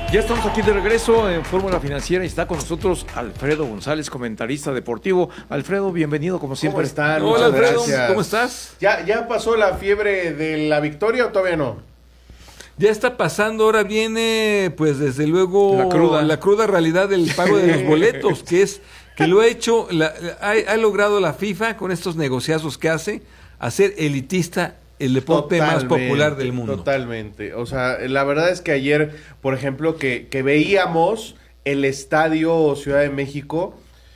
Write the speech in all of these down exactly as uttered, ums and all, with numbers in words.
Ya estamos aquí de regreso en Fórmula Financiera y está con nosotros Alfredo González, comentarista deportivo. Alfredo, bienvenido como siempre. ¿Cómo están? Hola, Muchas Alfredo, gracias. ¿cómo estás? ¿Ya, ¿Ya pasó la fiebre de la victoria o todavía no? Ya está pasando, ahora viene, pues desde luego, La cruda. la cruda realidad del pago de los boletos, que es que lo ha hecho, la, ha, ha logrado la FIFA con estos negociazos que hace, hacer elitista el deporte más popular del mundo. Totalmente. O sea, la verdad es que ayer, por ejemplo, que, que veíamos el estadio Ciudad de México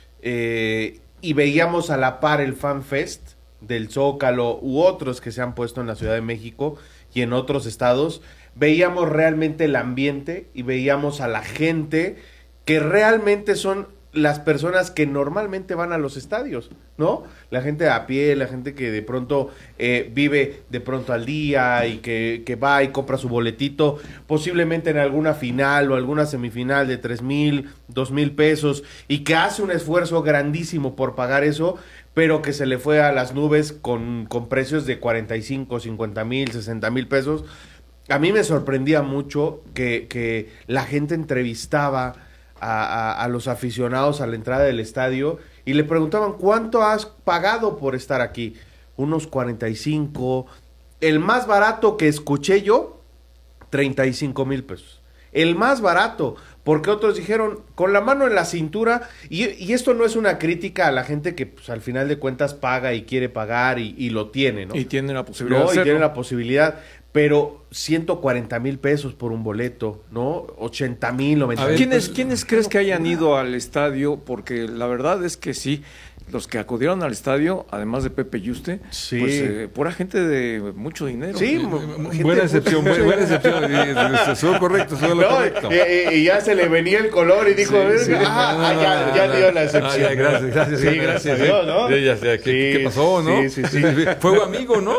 eh, y veíamos a la par el Fan Fest del Zócalo u otros que se han puesto en la Ciudad de México y en otros estados, veíamos realmente el ambiente y veíamos a la gente que realmente son las personas que normalmente van a los estadios, ¿no? La gente a pie, la gente que de pronto eh, vive de pronto al día y que, que va y compra su boletito, posiblemente en alguna final o alguna semifinal de tres mil, dos mil pesos y que hace un esfuerzo grandísimo por pagar eso, pero que se le fue a las nubes con, con precios de cuarenta y cinco, cincuenta mil, sesenta mil pesos. A mí me sorprendía mucho que, que la gente entrevistaba A, a, a los aficionados a la entrada del estadio y le preguntaban ¿cuánto has pagado por estar aquí? Unos cuarenta y cinco, el más barato que escuché yo, treinta y cinco mil pesos, el más barato, porque otros dijeron con la mano en la cintura, y, y esto no es una crítica a la gente que pues, al final de cuentas paga y quiere pagar y, y lo tiene, ¿no? Y tiene la posibilidad no, de y hacerlo. tiene la posibilidad, pero ciento cuarenta mil pesos por un boleto, ¿no? ochenta mil, noventa mil. ¿Quiénes, ¿Quiénes crees que hayan ido al estadio? Porque la verdad es que sí, los que acudieron al estadio, además de Pepe Yuste, Sí. pues eh, pura gente de mucho dinero. Sí, Eh, mu- gente Buena de excepción, mucho- buena, buena excepción. Estuvo correcto, estuvo lo No, correcto. y, y- y ya se le venía el color y dijo, Sí, sí. ah, No, ah, no, ya, no, ya no, dio no. la excepción. Ah, ya, gracias, gracias. Sí, gracias a Dios, ¿no? Sí, ya sé, ¿qué, Sí. qué pasó, no? Sí, sí, sí. Fuego amigo, ¿no?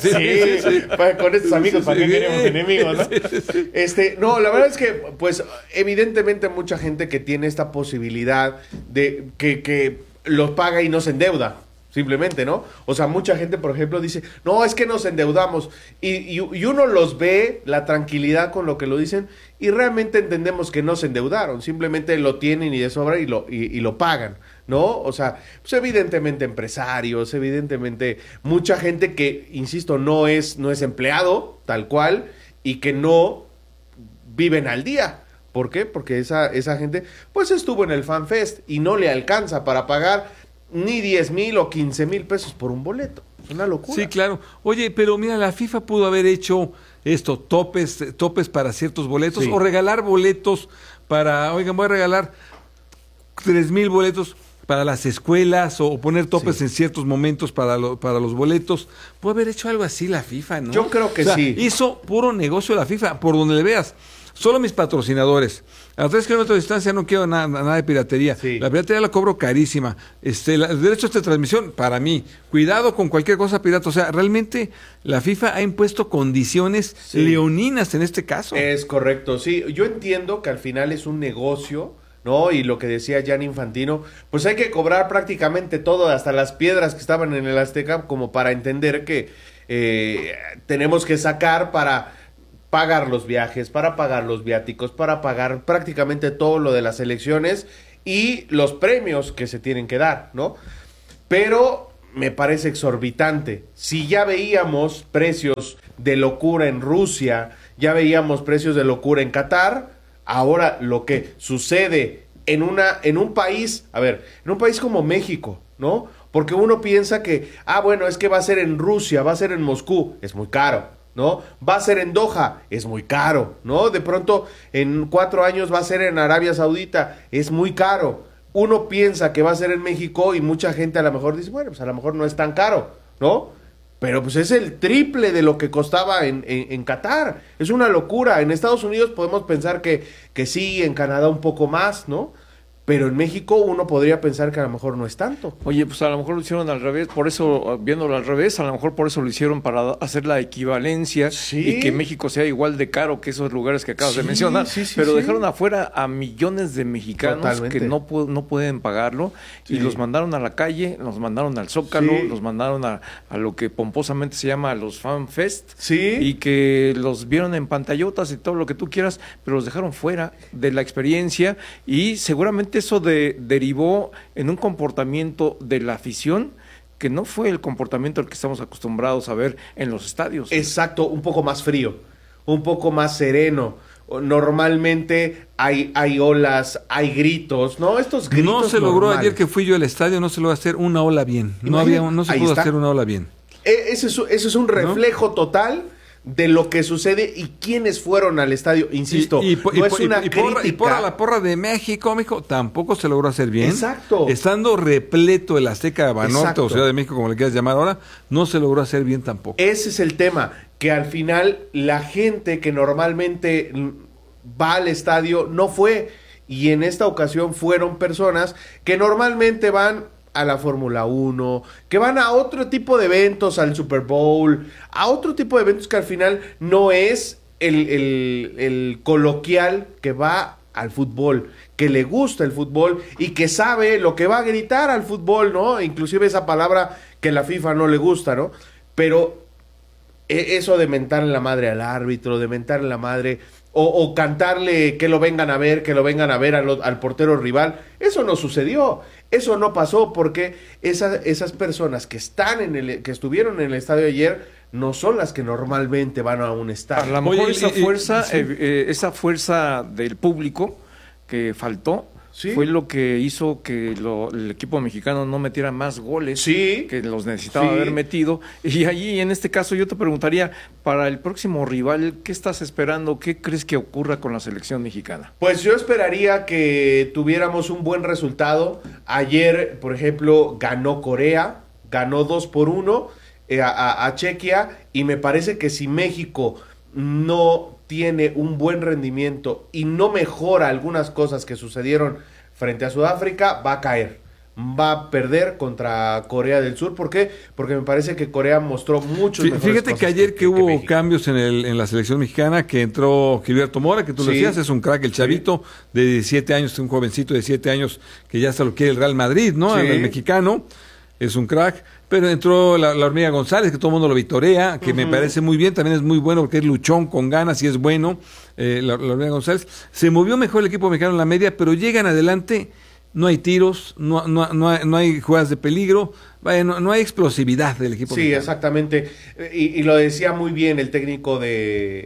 Sí, pa- con estos amigos, ¿para qué Sí. queremos enemigos, no? Este, no, la verdad es que, pues, evidentemente mucha gente que tiene esta posibilidad de que, que los paga y no se endeuda. Simplemente, ¿no? O sea, mucha gente, por ejemplo, dice, no, es que nos endeudamos. Y, y, y uno los ve, la tranquilidad con lo que lo dicen, y realmente entendemos que no se endeudaron. Simplemente lo tienen y de sobra y lo, y, y lo pagan, ¿no? O sea, pues evidentemente empresarios, evidentemente mucha gente que, insisto, no es, no es empleado, tal cual, y que no viven al día. ¿Por qué? Porque esa, esa gente, pues estuvo en el Fan Fest y no le alcanza para pagar ni diez mil o quince mil pesos por un boleto. Es una locura. Sí, claro. Oye, pero mira, la FIFA pudo haber hecho esto, topes, topes para ciertos boletos, Sí. o regalar boletos para, oigan, voy a regalar tres mil boletos para las escuelas, o poner topes Sí. en ciertos momentos para, lo- para los boletos. Puede haber hecho algo así la FIFA, ¿no? Yo creo que O sea, sí. hizo puro negocio la FIFA, por donde le veas. Solo mis patrocinadores. A tres kilómetros de distancia no quiero nada, nada de piratería. Sí. La piratería la cobro carísima. Este, la- el derecho de transmisión, para mí. Cuidado con cualquier cosa pirata. O sea, realmente la FIFA ha impuesto condiciones Sí. leoninas en este caso. Es correcto, sí. Yo entiendo que al final es un negocio, ¿no? Y lo que decía Gianni Infantino, pues hay que cobrar prácticamente todo, hasta las piedras que estaban en el Azteca, como para entender que eh, tenemos que sacar para pagar los viajes, para pagar los viáticos, para pagar prácticamente todo lo de las elecciones y los premios que se tienen que dar, ¿no? Pero me parece exorbitante. Si ya veíamos precios de locura en Rusia, ya veíamos precios de locura en Qatar, ahora lo que sucede en una en un país, a ver, en un país como México, ¿no? Porque uno piensa que, ah, bueno, es que va a ser en Rusia, va a ser en Moscú, es muy caro, ¿no? Va a ser en Doha, es muy caro, ¿no? De pronto, en cuatro años va a ser en Arabia Saudita, es muy caro. Uno piensa que va a ser en México y mucha gente a lo mejor dice, bueno, pues a lo mejor no es tan caro, ¿no? Pero pues es el triple de lo que costaba en, en, en Qatar. Es una locura. En Estados Unidos podemos pensar que, que sí, en Canadá un poco más, ¿no? pero en México uno podría pensar que a lo mejor no es tanto. Oye, pues a lo mejor lo hicieron al revés, por eso, viéndolo al revés, a lo mejor por eso lo hicieron para hacer la equivalencia Sí. y que México sea igual de caro que esos lugares que acabas Sí, de mencionar, sí, sí, pero sí. dejaron afuera a millones de mexicanos Totalmente. que no, pu- no pueden pagarlo Sí. y los mandaron a la calle, los mandaron al Zócalo, Sí. los mandaron a, a lo que pomposamente se llama los Fan Fest Sí. y que los vieron en pantallotas y todo lo que tú quieras, pero los dejaron fuera de la experiencia y seguramente eso de, derivó en un comportamiento de la afición que no fue el comportamiento al que estamos acostumbrados a ver en los estadios. Exacto, un poco más frío, un poco más sereno. Normalmente hay, hay olas, hay gritos, ¿no? Estos gritos No se logró, normales. ayer que fui yo al estadio, no se logró hacer una ola bien. No, Imagínate, había, no se ahí pudo está. hacer una ola bien. E- Ese es, ese es un reflejo total de lo que sucede y quiénes fueron al estadio. Insisto, y, y, po- no y, es po- y, una y porra, crítica. y porra, la porra de México, México, tampoco se logró hacer bien. Exacto. Estando repleto el Azteca de Banorte Exacto. o Ciudad de México, como le quieras llamar ahora, no se logró hacer bien tampoco. Ese es el tema, que al final la gente que normalmente mm, va al estadio no fue, y en esta ocasión fueron personas que normalmente van a la Fórmula uno, que van a otro tipo de eventos, al Super Bowl, a otro tipo de eventos que al final no es el, el, el coloquial que va al fútbol, que le gusta el fútbol y que sabe lo que va a gritar al fútbol, ¿no? Inclusive esa palabra que la FIFA no le gusta, ¿no? Pero e- eso de mentarle la madre al árbitro, de mentarle la madre, o, o cantarle que lo vengan a ver, que lo vengan a ver al, al portero rival, eso no sucedió, eso no pasó, porque esa, esas personas que están en el, que estuvieron en el estadio ayer, no son las que normalmente van a un A estadio. lo mejor Oye, esa y- y- fuerza, sí. eh, eh, esa fuerza del público que faltó, Sí. fue lo que hizo que lo- el equipo mexicano no metiera más goles Sí. que los necesitaba Sí. haber metido. Y allí, en este caso, yo te preguntaría, para el próximo rival, ¿qué estás esperando? ¿Qué crees que ocurra con la selección mexicana? Pues yo esperaría que tuviéramos un buen resultado. Ayer, por ejemplo, ganó Corea, ganó dos por uno eh, a, a- a Chequia, y me parece que si México no tiene un buen rendimiento y no mejora algunas cosas que sucedieron frente a Sudáfrica, va a caer. Va a perder contra Corea del Sur. ¿Por qué? Porque me parece que Corea mostró muchos Fí- mejores Fíjate cosas que ayer que, hubo México. cambios en, el, en la selección mexicana, que entró Gilberto Mora, que tú lo Sí. decías, es un crack, el chavito de diecisiete años, un jovencito de diecisiete años que ya hasta lo quiere el Real Madrid, ¿no? Sí. El, el mexicano, es un crack. Pero entró la, la hormiga González, que todo el mundo lo vitorea, que me parece muy bien, también es muy bueno porque es luchón, con ganas y es bueno, eh, la, la hormiga González. Se movió mejor el equipo mexicano en la media, pero llegan adelante, no hay tiros, no, no, no, hay, no hay jugadas de peligro, vaya, no, no hay explosividad del equipo Sí, mexicano. exactamente. Y, y lo decía muy bien el técnico de,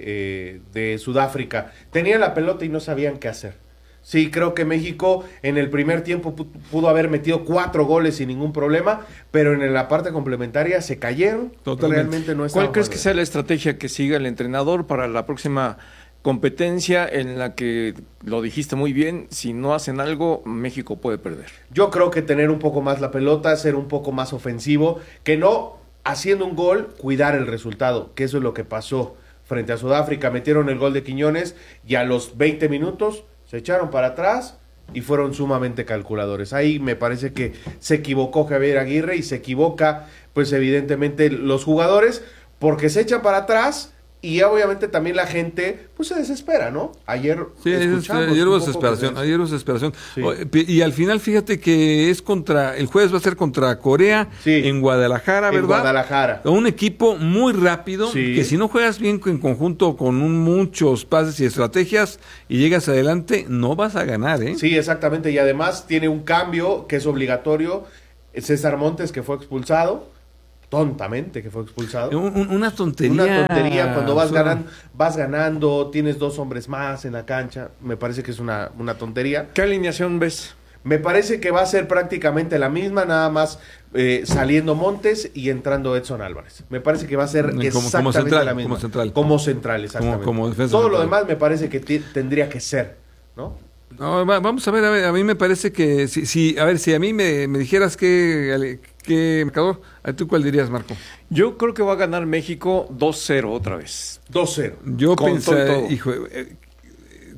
eh, de Sudáfrica. Tenían la pelota y no sabían qué hacer. Sí, creo que México en el primer tiempo pu- pudo haber metido cuatro goles sin ningún problema, pero en la parte complementaria se cayeron. Totalmente. Realmente no ¿Cuál estaban crees que jugando sea la estrategia que siga el entrenador para la próxima competencia en la que, lo dijiste muy bien, si no hacen algo, México puede perder? Yo creo que tener un poco más la pelota, ser un poco más ofensivo, que no haciendo un gol, cuidar el resultado, que eso es lo que pasó frente a Sudáfrica. Metieron el gol de Quiñones y a los veinte minutos se echaron para atrás y fueron sumamente calculadores. Ahí me parece que se equivocó Javier Aguirre y se equivoca, pues evidentemente los jugadores, porque se echan para atrás. Y obviamente también la gente, pues se desespera, ¿no? Ayer Sí, es- escuchamos ayer un hubo poco desesperación, que- ayer hubo desesperación. Sí. O- pi- Y al final, fíjate que es contra, el jueves va a ser contra Corea, Sí. en Guadalajara, en ¿verdad? Guadalajara. Un equipo muy rápido, Sí. que si no juegas bien en conjunto con un- muchos pases y estrategias y llegas adelante, no vas a ganar, ¿eh? Sí, exactamente. Y además tiene un cambio que es obligatorio. César Montes, que fue expulsado, tontamente que fue expulsado. Un- un- una tontería. Una tontería cuando vas Suena. ganando, vas ganando, tienes dos hombres más en la cancha. Me parece que es una, una tontería. ¿Qué alineación ves? Me parece que va a ser prácticamente la misma, nada más eh, saliendo Montes y entrando Edson Álvarez. Me parece que va a ser Como- como exactamente central, la misma. como central. Como central, exactamente. Como- como defensa Todo lo central. demás me parece que ti- tendría que ser, ¿no? No, va- vamos a ver, a ver, a mí me parece que, si, si- a ver, si a mí me, me dijeras qué, qué marcador, ¿a tú cuál dirías, Marco? Yo creo que va a ganar México dos cero otra vez. dos cero. Yo Con todo y pensé, todo. hijo, eh,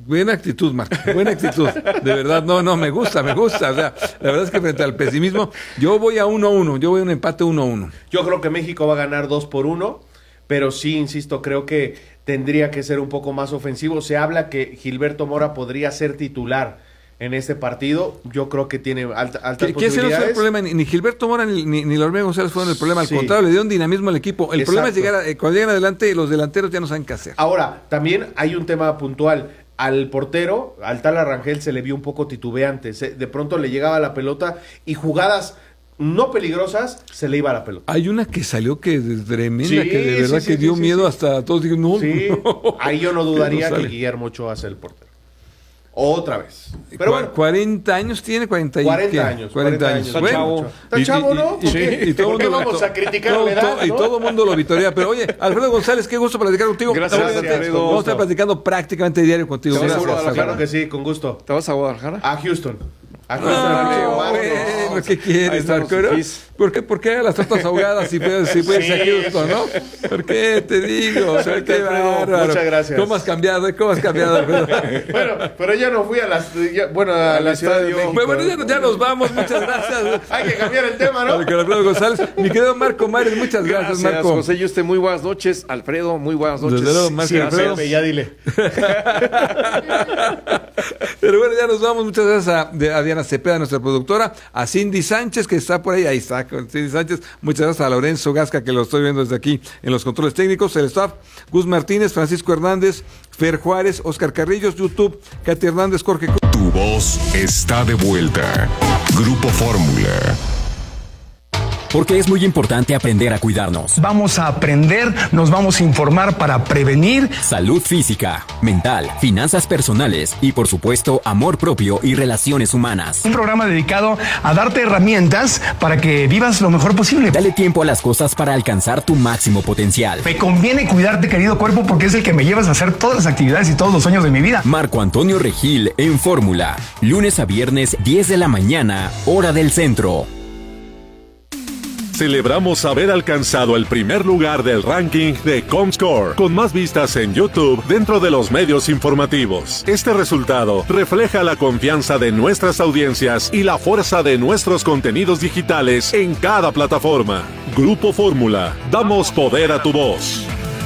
Buena actitud, Marco, buena actitud. De verdad, no, no, me gusta, me gusta. O sea, la verdad es que frente al pesimismo, yo voy a uno a uno, yo voy a un empate uno a uno. Yo creo que México va a ganar dos por uno, pero sí, insisto, creo que tendría que ser un poco más ofensivo. Se habla que Gilberto Mora podría ser titular en este partido. Yo creo que tiene alta, altas ¿Qué, posibilidades. ¿Qué es el problema? Ni, ni Gilberto Mora ni, ni, ni la Hormiga González fueron el problema. Al Sí. contrario, le dieron dinamismo al equipo. El Exacto. problema es llegar a, eh, cuando llegan adelante, los delanteros ya no saben qué hacer. Ahora, también hay un tema puntual. Al portero, al Tala Rangel, se le vio un poco titubeante. Se, de pronto le llegaba la pelota y jugadas no peligrosas, se le iba la pelota. Hay una que salió que es tremenda, Sí, que de verdad sí, que sí, dio sí, miedo sí. hasta a todos. Digo, no, Sí, no. ahí yo no dudaría No que sale. Guillermo Ochoa sea el portero. Otra vez. Pero Cu- bueno, cuarenta años tiene, cuarenta y cuarenta ¿qué? años. cuarenta años. Está Bueno, chavo. Está y- chavo, y- ¿no? y- ¿Por qué? y todo ¿Por qué mundo- vamos a criticar todo- la edad, todo- Y no? todo el mundo lo vitorea. Pero oye, Alfredo González, qué gusto platicar contigo. Gracias, Vamos a- Alfredo. Vamos a estar platicando prácticamente diario contigo. Seguro, Gracias, claro Alfredo. que sí, con gusto. ¿Te vas a Guadalajara? A Houston. A Houston. No, Marcos. bueno, ¿qué Ahí quieres, estamos, Marco? ¿No? Fis. ¿Por qué, ¿Por qué las tortas ahogadas si puedes, si puedes ir a Houston, no? ¿Por qué? Te digo. Suerte, Qué Alfredo. bárbaro. Muchas gracias. ¿Cómo has cambiado? ¿Cómo has cambiado, Alfredo? Bueno, pero ya no fui a las, ya- bueno, a la Ciudad de México. Bueno, ya, ya nos vamos. Muchas gracias. Hay que cambiar el tema, ¿no? Con Alfredo González. Mi querido Marco Mares, muchas gracias, Gracias, Marco. José Yuste, muy buenas noches. Alfredo, muy buenas noches. Desde luego, Marco Sí, Alfredo. Pepe, ya dile. Pero bueno, ya nos vamos. Muchas gracias a, de- a Diana Cepeda, nuestra productora, a Cindy Sánchez, que está por ahí. Ahí está, con Cindy Sánchez. Muchas gracias a Lorenzo Gasca, que lo estoy viendo desde aquí en los controles técnicos. El staff, Gus Martínez, Francisco Hernández, Fer Juárez, Oscar Carrillos, YouTube, Katy Hernández, Jorge. Tu voz está de vuelta. Grupo Fórmula. Porque es muy importante aprender a cuidarnos. Vamos a aprender, nos vamos a informar para prevenir. Salud física, mental, finanzas personales y, por supuesto, amor propio y relaciones humanas. Un programa dedicado a darte herramientas para que vivas lo mejor posible. Dale tiempo a las cosas para alcanzar tu máximo potencial. Me conviene cuidarte, querido cuerpo, porque es el que me llevas a hacer todas las actividades y todos los sueños de mi vida. Marco Antonio Regil en Fórmula. Lunes a viernes, diez de la mañana, hora del centro. Celebramos haber alcanzado el primer lugar del ranking de Comscore, con más vistas en YouTube dentro de los medios informativos. Este resultado refleja la confianza de nuestras audiencias y la fuerza de nuestros contenidos digitales en cada plataforma. Grupo Fórmula, damos poder a tu voz.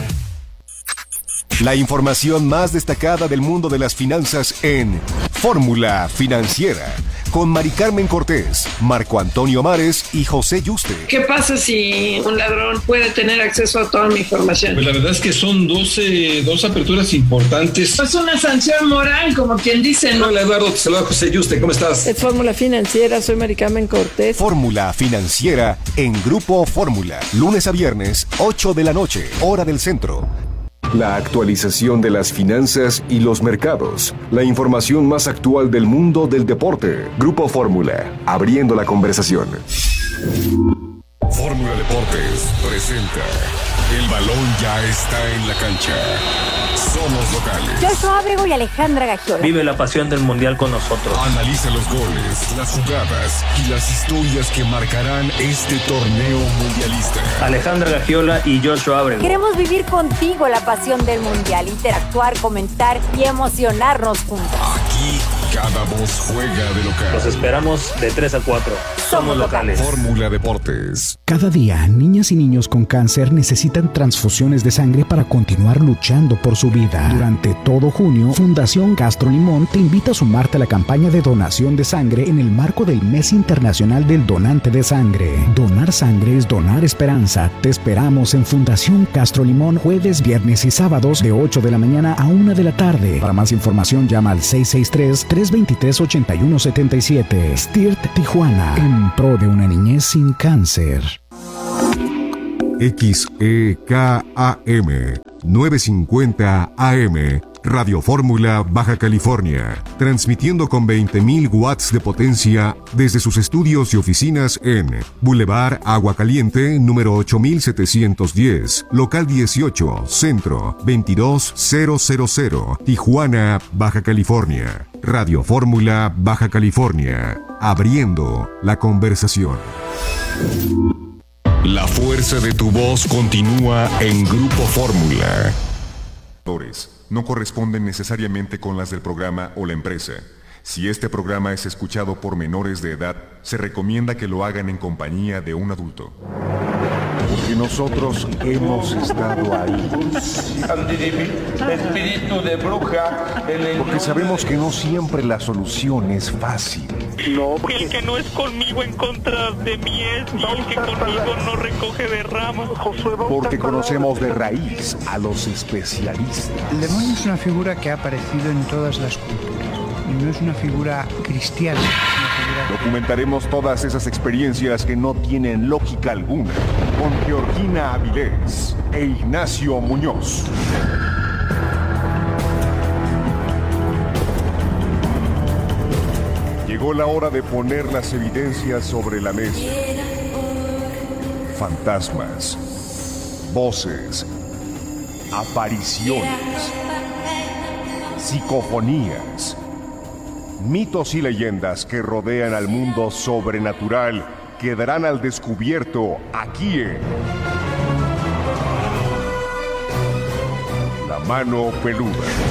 La información más destacada del mundo de las finanzas en Fórmula Financiera, con Mari Carmen Cortés, Marco Antonio Mares y José Yuste. ¿Qué pasa si un ladrón puede tener acceso a toda mi información? Pues la verdad es que son dos, eh, dos aperturas importantes. Es una sanción moral, como quien dice, ¿no? Hola Eduardo, te saluda José Yuste, ¿cómo estás? Es Fórmula Financiera, soy Mari Carmen Cortés. Fórmula Financiera en Grupo Fórmula, lunes a viernes, ocho de la noche, hora del centro. La actualización de las finanzas y los mercados. La información más actual del mundo del deporte. Grupo Fórmula, abriendo la conversación. Fórmula Deportes presenta. El balón ya está en la cancha. Somos locales. Joshua Abrego y Alejandra Gagiola. Vive la pasión del mundial con nosotros. Analiza los goles, las jugadas y las historias que marcarán este torneo mundialista. Alejandra Gagiola y Joshua Abrego. Queremos vivir contigo la pasión del mundial, interactuar, comentar y emocionarnos juntos. Aquí cada voz juega de local. Los esperamos de tres a cuatro. Somos locales. Fórmula Deportes. Cada día, niñas y niños con cáncer necesitan transfusiones de sangre para continuar luchando por su vida. Durante todo junio, Fundación Castro Limón te invita a sumarte a la campaña de donación de sangre en el marco del Mes Internacional del Donante de Sangre. Donar sangre es donar esperanza. Te esperamos en Fundación Castro Limón jueves, viernes y sábados de ocho de la mañana a una de la tarde. Para más información llama al seis seis tres, tres dos tres, ocho uno siete siete. S T I R T Tijuana, en pro de una niñez sin cáncer. X E K A M novecientos cincuenta A M, Radio Fórmula, Baja California, transmitiendo con veinte mil watts de potencia desde sus estudios y oficinas en Boulevard Agua Caliente, número ocho mil setecientos diez, local dieciocho, Centro, veintidós mil, Tijuana, Baja California. Radio Fórmula, Baja California, abriendo la conversación. La fuerza de tu voz continúa en Grupo Fórmula. no corresponden necesariamente con las del programa o la empresa. Si este programa es escuchado por menores de edad, se recomienda que lo hagan en compañía de un adulto. Porque nosotros hemos estado ahí. Espíritu de bruja. Porque sabemos que no siempre la solución es fácil. No, porque el que no es conmigo en contra de mí es, y el que conmigo no recoge de ramas. Porque conocemos de raíz a los especialistas. El demonio es una figura que ha aparecido en todas las culturas. Y no es una figura cristiana. Es una figura... Documentaremos todas esas experiencias que no tienen lógica alguna con Georgina Avilés e Ignacio Muñoz. Llegó la hora de poner las evidencias sobre la mesa. Fantasmas, voces, apariciones, psicofonías, mitos y leyendas que rodean al mundo sobrenatural quedarán al descubierto aquí en La Mano Peluda.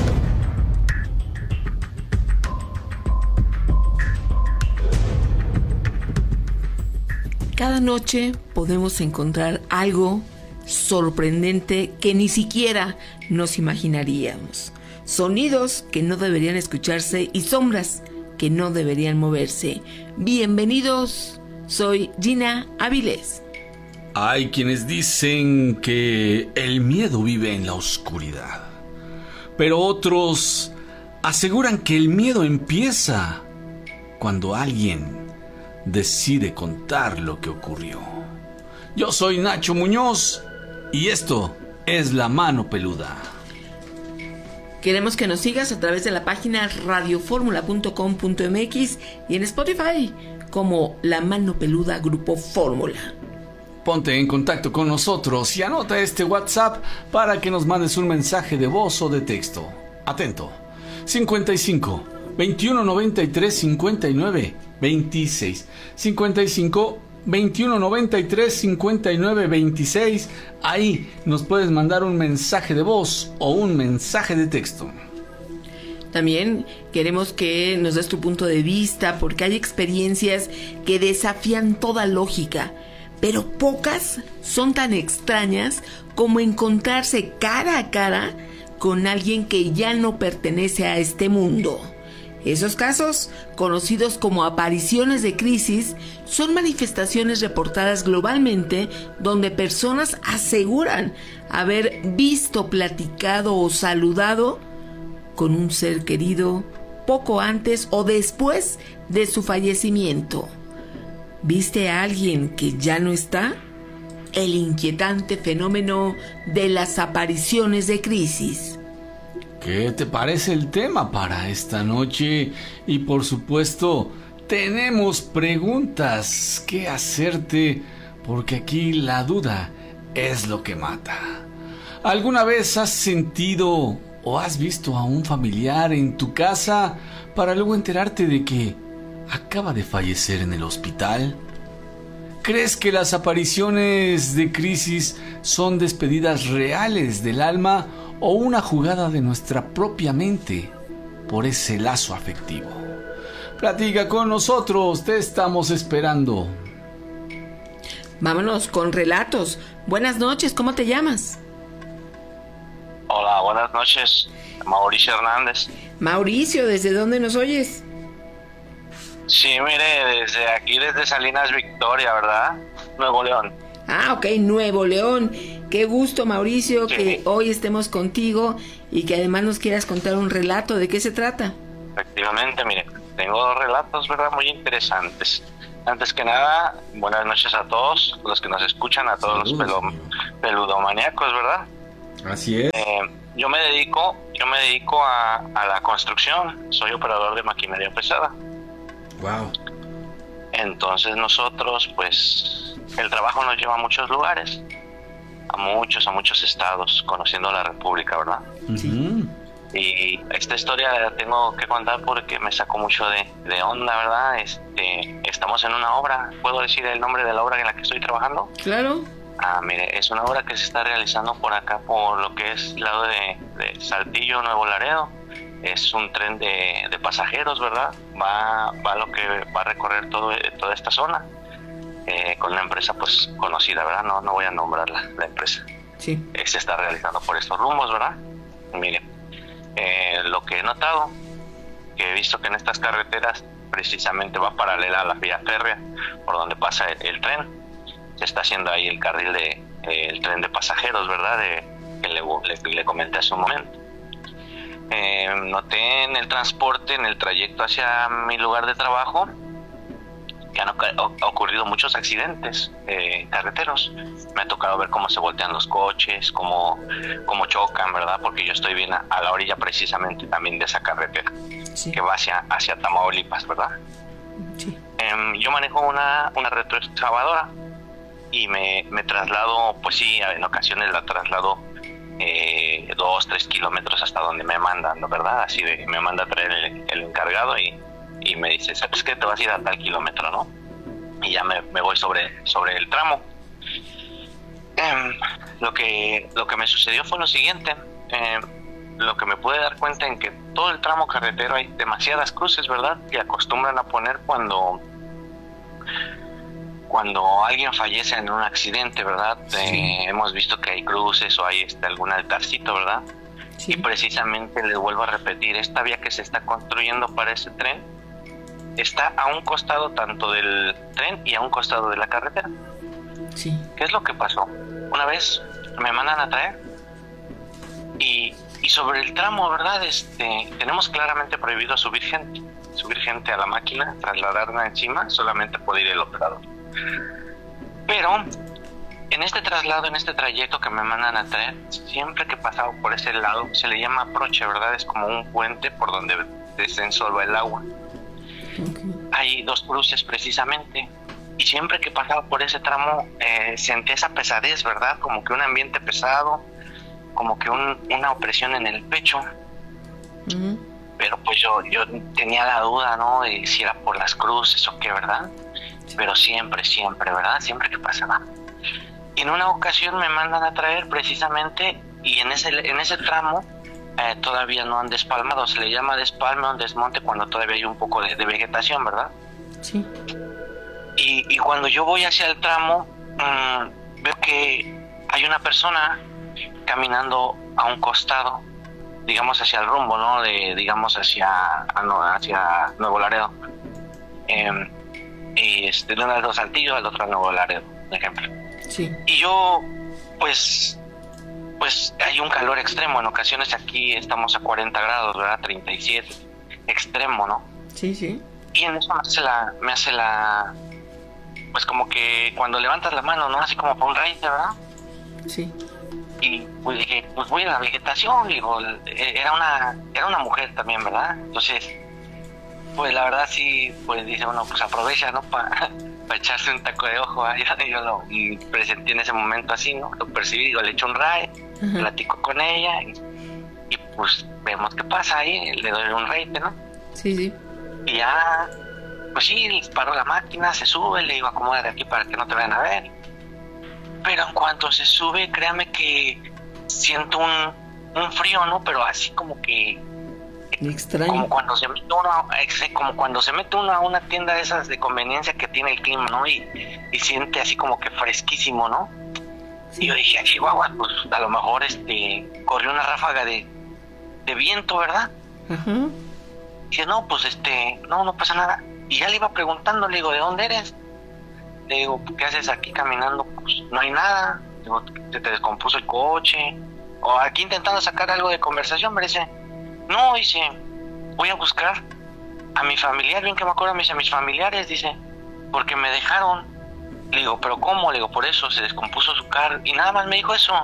Cada noche podemos encontrar algo sorprendente que ni siquiera nos imaginaríamos. Sonidos que no deberían escucharse y sombras que no deberían moverse. Bienvenidos, soy Gina Avilés. Hay quienes dicen que el miedo vive en la oscuridad, pero otros aseguran que el miedo empieza cuando alguien decide contar lo que ocurrió. Yo soy Nacho Muñoz y esto es La Mano Peluda. Queremos que nos sigas a través de la página radio fórmula punto com punto m x y en Spotify como La Mano Peluda Grupo Fórmula. Ponte en contacto con nosotros y anota este WhatsApp para que nos mandes un mensaje de voz o de texto. Atento: cincuenta y cinco, veintiuno noventa y tres, cincuenta y nueve, veintiséis. cincuenta y cinco, veintiuno noventa y tres, cincuenta y nueve, veintiséis. Ahí nos puedes mandar un mensaje de voz o un mensaje de texto. También queremos que nos des tu punto de vista, porque hay experiencias que desafían toda lógica, pero pocas son tan extrañas como encontrarse cara a cara con alguien que ya no pertenece a este mundo. Esos casos, conocidos como apariciones de crisis, son manifestaciones reportadas globalmente donde personas aseguran haber visto, platicado o saludado con un ser querido poco antes o después de su fallecimiento. ¿Viste a alguien que ya no está? El inquietante fenómeno de las apariciones de crisis. ¿Qué te parece el tema para esta noche? Y por supuesto, tenemos preguntas que hacerte, porque aquí la duda es lo que mata. ¿Alguna vez has sentido o has visto a un familiar en tu casa para luego enterarte de que acaba de fallecer en el hospital? ¿Crees que las apariciones de crisis son despedidas reales del alma o una jugada de nuestra propia mente por ese lazo afectivo? Platica con nosotros, te estamos esperando. Vámonos con relatos. Buenas noches, ¿cómo te llamas? Hola, buenas noches. Mauricio Hernández. Mauricio, ¿desde dónde nos oyes? Sí, mire, desde aquí, desde Salinas Victoria, ¿verdad? Nuevo León. Ah, ok, Nuevo León. Qué gusto, Mauricio, sí, que hoy estemos contigo y que además nos quieras contar un relato. ¿De qué se trata? Efectivamente, mire, tengo dos relatos, ¿verdad? Muy interesantes. Antes que nada, buenas noches a todos los que nos escuchan, a todos Saludos, los pelu- peludomaníacos, ¿verdad? Así es. Eh, yo me dedico, yo me dedico a, a la construcción. Soy operador de maquinaria pesada. Wow. Entonces nosotros, pues, el trabajo nos lleva a muchos lugares, a muchos, a muchos estados, conociendo la República, ¿verdad? Sí. Y esta historia la tengo que contar porque me sacó mucho de, de onda, ¿verdad? Este, estamos en una obra. ¿Puedo decir el nombre de la obra en la que estoy trabajando? Claro. Ah, mire, es una obra que se está realizando por acá, por lo que es el lado de, de Saltillo, Nuevo Laredo. Es un tren de, de pasajeros, ¿verdad? Va, va lo que va a recorrer todo, toda esta zona, eh, con una empresa pues conocida, ¿verdad? No, no voy a nombrar la, la empresa. Sí. Eh, se está realizando por estos rumbos, ¿verdad? Miren, eh, lo que he notado, que he visto que en estas carreteras precisamente va paralela a la vía férrea por donde pasa el, el tren. Se está haciendo ahí el carril de eh, el tren de pasajeros, ¿verdad? De, que le, le, le comenté hace un momento. Eh, noté en el transporte, en el trayecto hacia mi lugar de trabajo, que han ocurrido muchos accidentes eh, carreteros. Me ha tocado ver cómo se voltean los coches, cómo, cómo chocan, ¿verdad? Porque yo estoy bien a, a la orilla precisamente también de esa carretera, sí, que va hacia, hacia Tamaulipas, ¿verdad? Sí. Eh, yo manejo una, una retroexcavadora y me, me traslado, pues sí, en ocasiones la traslado eh, dos, tres kilómetros hasta donde me mandan, ¿verdad? Así de, me manda a traer el, el encargado y y me dice, ¿sabes qué? Te vas a ir a tal kilómetro, ¿no? Y ya me, me voy sobre, sobre el tramo. Eh, lo que lo que me sucedió fue lo siguiente. Eh, lo que me pude dar cuenta en que todo el tramo carretero hay demasiadas cruces, ¿verdad? Que acostumbran a poner cuando cuando alguien fallece en un accidente, ¿verdad? Sí. Eh, hemos visto que hay cruces o hay este, algún altarcito, ¿verdad? Sí. Y precisamente les vuelvo a repetir, esta vía que se está construyendo para ese tren está a un costado tanto del tren y a un costado de la carretera. Sí. ¿Qué es lo que pasó? Una vez me mandan a traer y, y sobre el tramo, ¿verdad? Este, tenemos claramente prohibido subir gente, subir gente a la máquina, trasladarla encima, solamente puede ir el operador. Pero en este traslado, en este trayecto que me mandan a traer, siempre que pasaba por ese lado, se le llama aproche, ¿verdad? Es como un puente por donde desensolva el agua. Okay. Hay dos cruces precisamente y siempre que pasaba por ese tramo eh, sentía esa pesadez, ¿verdad? Como que un ambiente pesado, como que un, una opresión en el pecho. Uh-huh. Pero pues yo yo tenía la duda, ¿no? De si era por las cruces o qué, ¿verdad? Pero siempre, siempre, ¿verdad? Siempre que pasaba. Y en una ocasión me mandan a traer precisamente y en ese en ese tramo Eh, todavía no han despalmado, se le llama despalme o desmonte cuando todavía hay un poco de, de vegetación, ¿verdad? Sí. Y, y cuando yo voy hacia el tramo, mmm, veo que hay una persona caminando a un costado, digamos hacia el rumbo, ¿no? De, digamos hacia, hacia Nuevo Laredo. Eh, y este, de uno de los Saltillo al otro a Nuevo Laredo, por ejemplo. Sí. Y yo, pues... pues hay un calor extremo, en ocasiones aquí estamos a cuarenta grados, ¿verdad? treinta y siete, extremo, ¿no? Sí, sí. Y en eso me hace la, me hace la, pues como que cuando levantas la mano, ¿no? Así como por un raíz, ¿verdad? Sí. Y pues dije, pues voy a la vegetación, digo, era una, era una mujer también, ¿verdad? Entonces, pues la verdad sí, pues dice uno, pues aprovecha, ¿no? Para pa echarse un taco de ojo, ¿eh? yo, yo lo presenté en ese momento así, ¿no? Lo percibí, digo, le echo un ray, uh-huh. platico con ella y, y pues vemos qué pasa ahí, le doy un rate, ¿no? Sí, sí. Y ya, pues sí, paro la máquina, se sube, le digo, acomódate aquí para que no te vayan a ver. Pero en cuanto se sube, créame que siento un, un frío, ¿no? Pero así como que... extraño. Como cuando se mete uno, como cuando se mete uno a una tienda de esas de conveniencia que tiene el clima, ¿no? Y, y siente así como que fresquísimo, ¿no? Sí. Y yo dije, Chihuahua, pues a lo mejor este corrió una ráfaga de, de viento, ¿verdad? Uh-huh. Y dije, no, pues este, no, no pasa nada. Y ya le iba preguntando, le digo, ¿de dónde eres? Le digo, ¿qué haces aquí caminando? Pues no hay nada. Digo, ¿te, te descompuso el coche? O aquí intentando sacar algo de conversación, me dice, no, dice, voy a buscar a mi familiar, bien que me acuerdo, me dice, a mis familiares, dice, porque me dejaron. Le digo, ¿pero cómo? Le digo, por eso, se descompuso su carro, y nada más me dijo eso.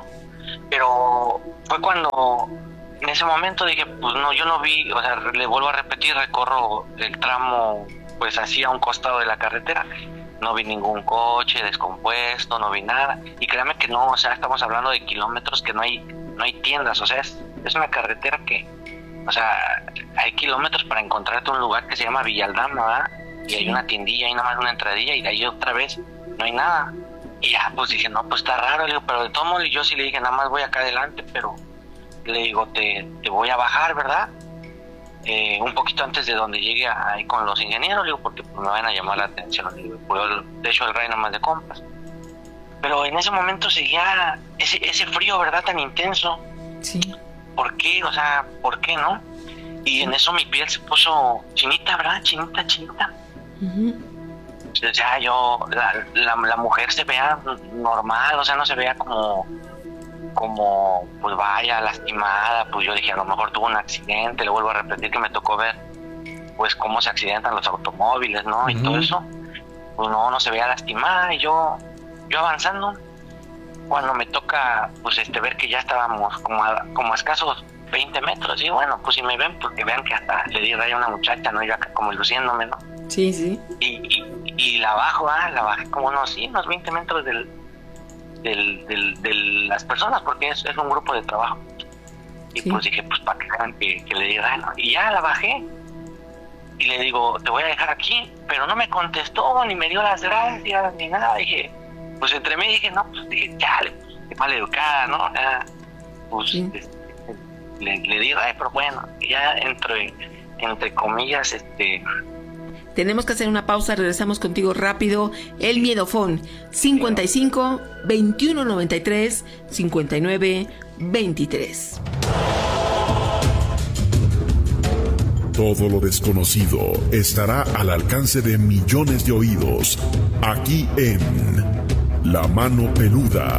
Pero fue cuando, en ese momento dije, pues no, yo no vi, o sea, le vuelvo a repetir, recorro el tramo, pues así a un costado de la carretera. No vi ningún coche descompuesto, no vi nada, y créame que no, o sea, estamos hablando de kilómetros que no hay, no hay tiendas, o sea, es, es una carretera que... O sea, hay kilómetros para encontrarte un lugar que se llama Villaldama, ¿verdad? Y sí. Hay una tiendilla, hay nada más una entradilla y de ahí otra vez no hay nada. Y ya, pues dije, no, pues está raro, le digo, pero de todo modo yo sí le dije, nada más voy acá adelante, pero le digo, te, te voy a bajar, ¿verdad? Eh, un poquito antes de donde llegue a, ahí con los ingenieros, digo, porque pues, me van a llamar la atención. Digo, pues, de hecho, el rey nomás de compras. Pero en ese momento seguía ese, ese frío, ¿verdad? Tan intenso. Sí. ¿Por qué? O sea, ¿por qué no? Y en eso mi piel se puso chinita, ¿verdad? Chinita, chinita. Uh-huh. O sea, yo, la, la, la mujer se vea normal, o sea, no se vea como, como, pues vaya, lastimada. Pues yo dije, a lo mejor tuvo un accidente. Le vuelvo a repetir que me tocó ver, pues, cómo se accidentan los automóviles, ¿no? Uh-huh. Y todo eso. Pues no, no se veía lastimada. Y yo, yo avanzando, cuando me toca, pues, este, ver que ya estábamos como a, como a escasos veinte metros. Y bueno, pues, si me ven, porque vean que hasta le di raya a una muchacha, ¿no? Yo acá como luciéndome, ¿no? Sí, sí. Y, y, y la bajo, ah, la bajé como unos, sí, unos veinte metros del, del, del, de las personas, porque es, es un grupo de trabajo. Y sí. Pues dije, pues para que vean que, que le di raya, ¿no? Y ya la bajé. Y le digo, te voy a dejar aquí, pero no me contestó, ni me dio las gracias, ni nada. Dije, pues entre mí dije, no, pues dije, chale, pues, qué mal educada, ¿no? Ah, pues sí. este, le, le di raya, pero bueno, ya entre, entre comillas, este... Tenemos que hacer una pausa, regresamos contigo rápido. El Miedofón, cincuenta y cinco, veintiuno noventa y tres, cincuenta y nueve, veintitrés. Todo lo desconocido estará al alcance de millones de oídos, aquí en La Mano Peluda,